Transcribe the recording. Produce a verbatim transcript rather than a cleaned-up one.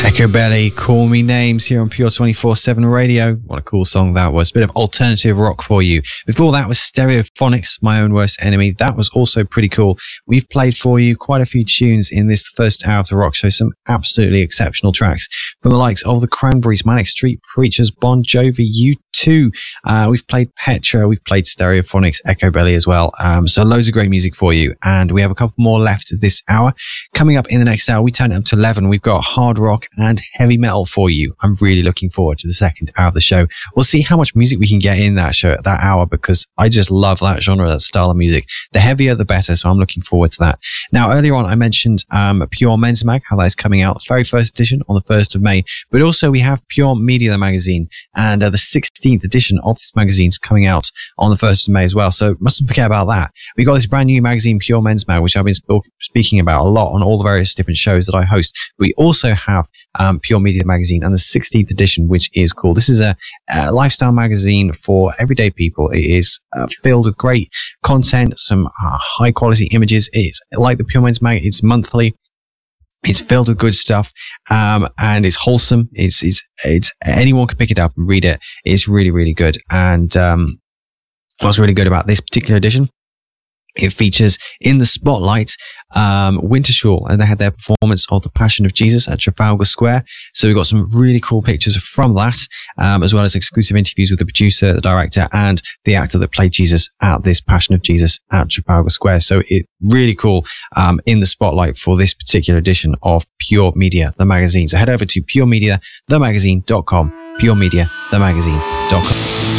Echobelly, Call Me Names here on Pure twenty-four seven Radio. What a cool song that was. A bit of alternative rock for you. Before that was Stereophonics, My Own Worst Enemy. That was also pretty cool. We've played for you quite a few tunes in this first hour of the rock show. Some absolutely exceptional tracks from the likes of the Cranberries, Manic Street Preachers, Bon Jovi, U two. Uh, we've played Petra, we've played Stereophonics, Echobelly as well. Um, so loads of great music for you. And we have a couple more left this hour. Coming up in the next hour, we turn it up to eleven. We've got hard rock and heavy metal for you. I'm really looking forward to the second hour of the show. We'll see how much music we can get in that show, that hour, because I just love that genre, that style of music. The heavier, the better. So I'm looking forward to that. Now, earlier on, I mentioned um, Pure Men's Mag, how that is coming out, very first edition on the first of May. But also we have Pure Media, the magazine, and uh, the sixteenth edition of this magazine is coming out on the first of May as well. So mustn't forget about that. We got this brand new magazine, Pure Men's Mag, which I've been sp- speaking about a lot on all the various different shows that I host. We also have um, Pure Media magazine and the sixteenth edition, which is cool. This is a, a lifestyle magazine for everyday people. It is uh, filled with great content, some uh, high quality images. It's like the Pure Men's Mag. It's monthly. It's filled with good stuff, um, and it's wholesome. It's, it's, it's, anyone can pick it up and read it. It's really, really good. And, um, what's really good about this particular edition, it features in the spotlight, um, Wintershall, and they had their performance of the Passion of Jesus at Trafalgar Square. So we've got some really cool pictures from that, um, as well as exclusive interviews with the producer, the director, and the actor that played Jesus at this Passion of Jesus at Trafalgar Square. So it really cool, um, in the spotlight for this particular edition of Pure Media, the magazine. So head over to pure media the magazine dot com, pure media the magazine dot com.